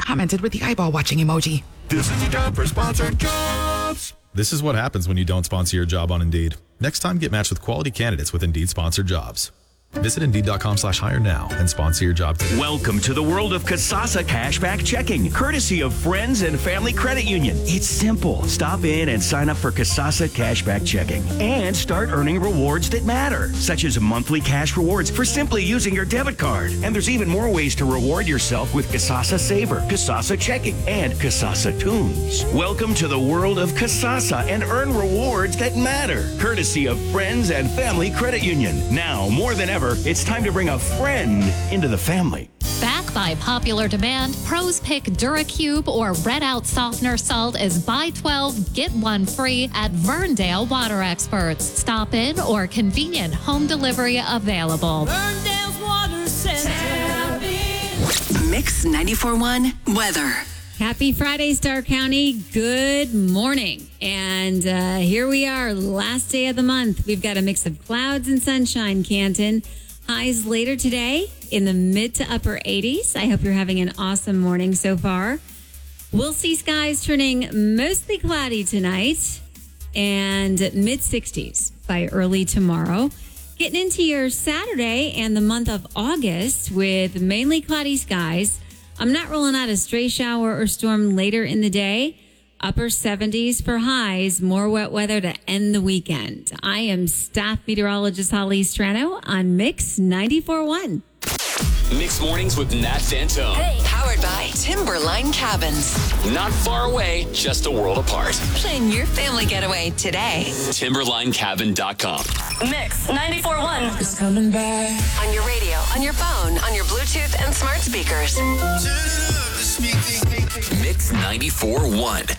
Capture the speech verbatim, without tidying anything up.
commented with the eyeball watching emoji. This is time for sponsored jobs. This is what happens when you don't sponsor your job on Indeed. Next time, get matched with quality candidates with Indeed sponsored jobs. Visit Indeed.com slash hire now and sponsor your job today. Welcome to the world of Kasasa Cashback Checking, courtesy of Friends and Family Credit Union. It's simple. Stop in and sign up for Kasasa Cashback Checking and start earning rewards that matter, such as monthly cash rewards for simply using your debit card. And there's even more ways to reward yourself with Kasasa Saver, Kasasa Checking, and Kasasa Tunes. Welcome to the world of Kasasa and earn rewards that matter, courtesy of Friends and Family Credit Union. Now, more than ever, it's time to bring a friend into the family. Back by popular demand, pros pick DuraCube or Red Out Softener Salt as buy twelve, get one free at Verndale Water Experts. Stop in or convenient home delivery available. Verndale's Water Center. Mix ninety-four point one weather. Happy Friday, Stark County. Good morning. And uh, here we are, last day of the month. We've got a mix of clouds and sunshine, Canton. Highs later today in the mid to upper eighties. I hope you're having an awesome morning so far. We'll see skies turning mostly cloudy tonight and mid sixties by early tomorrow. Getting into your Saturday and the month of August with mainly cloudy skies. I'm not rolling out a stray shower or storm later in the day. Upper seventies for highs, more wet weather to end the weekend. I am staff meteorologist Holly Strano on Mix ninety-four point one. Mix Mornings with Nat Fantone. Hey. Powered by Timberline Cabins. Not far away, just a world apart. Plan your family getaway today. Timberline Cabin dot com. Mix ninety-four point one. It's coming back. On your radio, on your phone, on your Bluetooth and smart speakers. Mix ninety-four point one.